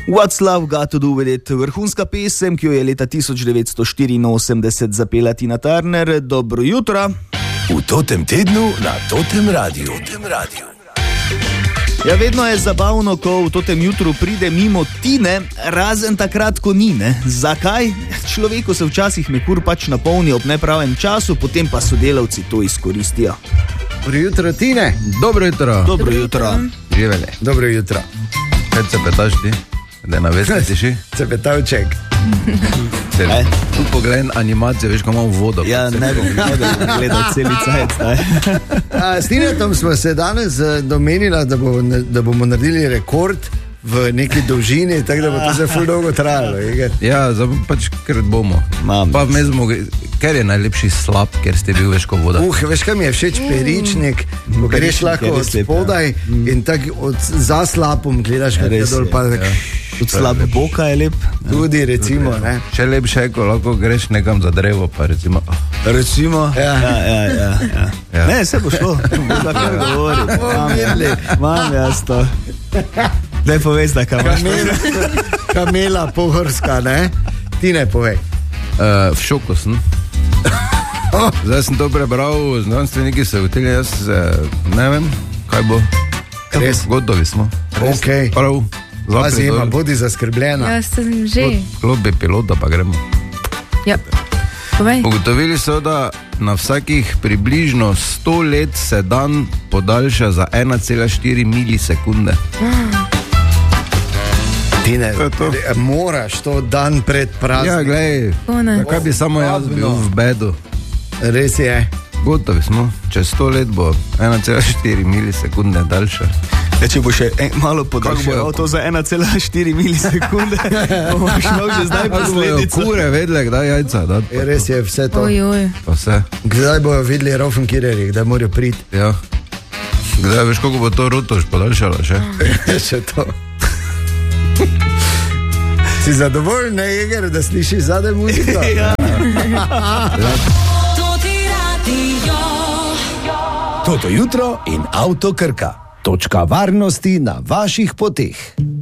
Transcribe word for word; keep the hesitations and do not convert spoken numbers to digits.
What's Love Got to Do With It, vrhunska pesem, ki jo je leta tisoč devetsto štiriinosemdeset zapela Tina Turner. Dobro jutro. V totem tednu na Totem Radiu. Totem Radiu. Ja, vedno je zabavno, ko v totem jutru pride mimo Tine, razen takrat, ko ni, ne? Zakaj? Človeku se včasih mehur pač napolni ob nepravem času, potem pa sodelavci to izkoristijo. Dobro jutro, Tine. Dobro jutro. Dobro jutro. Živeli. Dobro jutro. Kaj se petaš ti? Da na vesti tiši? Cepetavček. E? Tu pogledaj animacijo, veš, ko imamo vodo. Ja, ne bom, ne bom gledal celi cajt. S Tinetom smo se danes domenili, da, bo, da bomo naredili rekord v neki dolžini, tako da bo to za ful dolgo trajalo. Ja, pač ker bomo. Mam. Pa mezmo, ker je najlepši slab, ker ste bil veš ko voda. Uh, veš, kaj mi je všeč peričnik, mm. greš lahko od spodaj mm. in tako za slapom gledaš, kaj je dol pa. Ja. Tudi slabe boka je lep. Tudi recimo, ne. Še lepše, ko lahko greš nekam za drevo, pa recimo. Recimo? Ja, ja, ja. ja, ja. ja. Ne, se bo šlo. Boga kar govori. Mam jaz to. Daj povej, da kam Kamela, kamela pohorska, ne? Ti ne povej. Uh, v šoku sem. Oh. Zdaj sem to prebral, znanstveniki so ugotili, jaz ne vem, kaj bo. Res? Gotovi smo. Res? Okay. Prav. Pazi, ima, bodi zaskrbljena. Ja, sem že. Klopi pilota, pa gremo. Ja, povej. Ugotovili so, da na vsakih približno sto let se dan podaljša za ena cela štiri milisekunde. Ti ne, moraš to dan pred praznikom. Ja, glej, kaj bi samo jaz bil v bedu. Res je. Gotovi smo, čez sto let bo ena cela štiri milisekunde daljša. Ja, če bo še en, malo podaljšal to za ena cela štiri milisekunde, bomo šlo že zdaj posledico. Kure vedle, kdaj jajca. Da, je, res je vse to. Oj, oj. Pa vse. Kdaj bojo videli Raufenkireri, kdaj morajo priti. Ja. Kdaj veš, koliko bo to Rotoš podaljšalo še? Še to. Si zadovoljen, ne, Jeger, da slišiš zadaj muziko? Ja. Toto jutro in Avto Krka. Točka varnosti na vaših poteh.